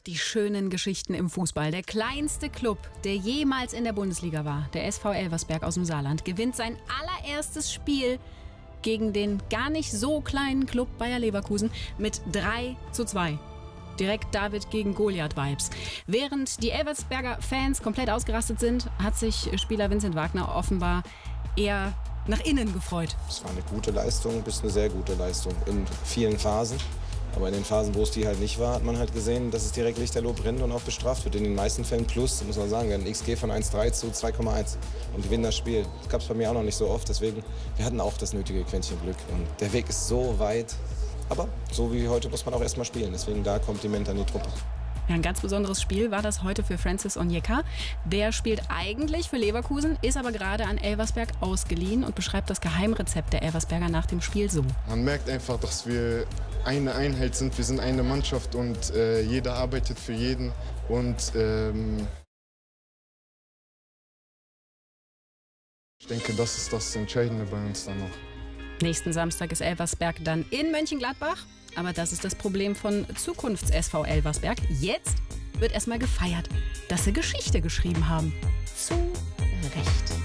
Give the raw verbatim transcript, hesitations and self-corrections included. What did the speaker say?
Die schönen Geschichten im Fußball. Der kleinste Club, der jemals in der Bundesliga war, der S V Elversberg aus dem Saarland, gewinnt sein allererstes Spiel gegen den gar nicht so kleinen Club Bayer Leverkusen mit drei zu zwei. Direkt David gegen Goliath-Vibes. Während die Elversberger Fans komplett ausgerastet sind, hat sich Spieler Vincent Wagner offenbar eher nach innen gefreut. Es war eine gute Leistung bis eine sehr gute Leistung in vielen Phasen. Aber in den Phasen, wo es die halt nicht war, hat man halt gesehen, dass es direkt lichterloh brennt und auch bestraft wird. In den meisten Fällen plus, muss man sagen, ein X G von eins Komma drei zu zwei Komma eins und gewinnen das Spiel. Das gab es bei mir auch noch nicht so oft, deswegen, wir hatten auch das nötige Quäntchen Glück. Und der Weg ist so weit, aber so wie heute muss man auch erstmal spielen. Deswegen da Kompliment an die Truppe. Ja, ein ganz besonderes Spiel war das heute für Francis Onyeka. Der spielt eigentlich für Leverkusen, ist aber gerade an Elversberg ausgeliehen und beschreibt das Geheimrezept der Elversberger nach dem Spiel so. Man merkt einfach, dass wir eine Einheit sind, wir sind eine Mannschaft und äh, jeder arbeitet für jeden. Und ähm, ich denke, das ist das Entscheidende bei uns dann noch. Nächsten Samstag ist Elversberg dann in Mönchengladbach. Aber das ist das Problem von Zukunfts-S V Elversberg. Jetzt wird erstmal gefeiert, dass sie Geschichte geschrieben haben. Zu Recht.